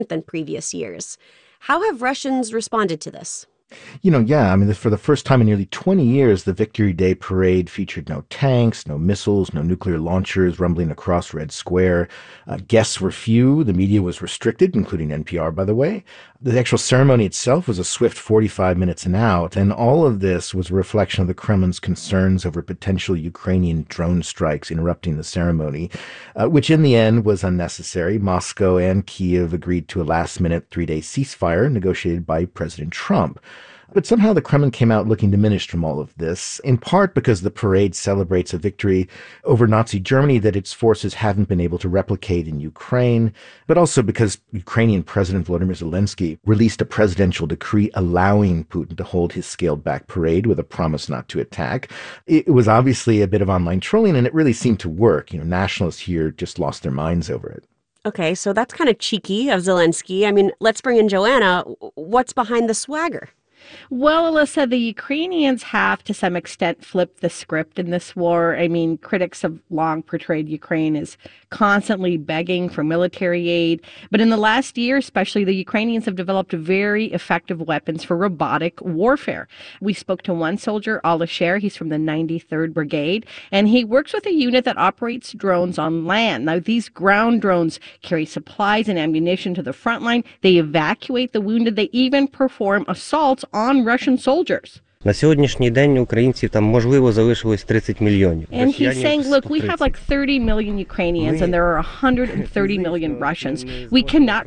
than previous years. How have Russians responded to this? For the first time in nearly 20 years, the Victory Day parade featured no tanks, no missiles, no nuclear launchers rumbling across Red Square. Guests were few. The media was restricted, including NPR, by the way. The actual ceremony itself was a swift 45 minutes and out, and all of this was a reflection of the Kremlin's concerns over potential Ukrainian drone strikes interrupting the ceremony, which in the end was unnecessary. Moscow and Kiev agreed to a last-minute 3-day ceasefire negotiated by President Trump. But somehow the Kremlin came out looking diminished from all of this, in part because the parade celebrates a victory over Nazi Germany that its forces haven't been able to replicate in Ukraine, but also because Ukrainian President Volodymyr Zelensky released a presidential decree allowing Putin to hold his scaled-back parade with a promise not to attack. It was obviously a bit of online trolling, and it really seemed to work. Nationalists here just lost their minds over it. Okay, so that's kind of cheeky of Zelensky. I mean, let's bring in Joanna. What's behind the swagger? Well, Alyssa, the Ukrainians have to some extent flipped the script in this war. I mean, critics have long portrayed Ukraine as constantly begging for military aid. But in the last year, especially, the Ukrainians have developed very effective weapons for robotic warfare. We spoke to one soldier, Alisher. He's from the 93rd Brigade, and he works with a unit that operates drones on land. Now, these ground drones carry supplies and ammunition to the front line. They evacuate the wounded. They even perform assaults on Russian soldiers. На сьогоднішній день українців там можливо залишилось 30 мільйонів. And he's saying, look, we have like 30 million Ukrainians and there are 130 million Russians. We cannot